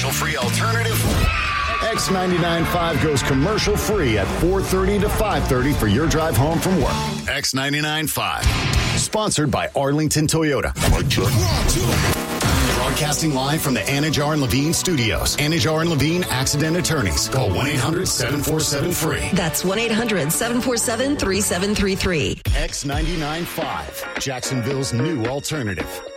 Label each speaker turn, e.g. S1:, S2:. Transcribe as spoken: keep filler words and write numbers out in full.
S1: commercial-free alternative.
S2: X ninety-nine point five goes commercial-free at four thirty to five thirty for your drive home from work.
S1: X ninety-nine point five.
S2: Sponsored by Arlington Toyota. Broadcasting live from the Anajar and Levine studios. Anajar and Levine Accident Attorneys. Call one eight hundred seven four seven free.
S3: That's one eight hundred seven four seven three seven three three.
S2: X ninety-nine point five. Jacksonville's new alternative.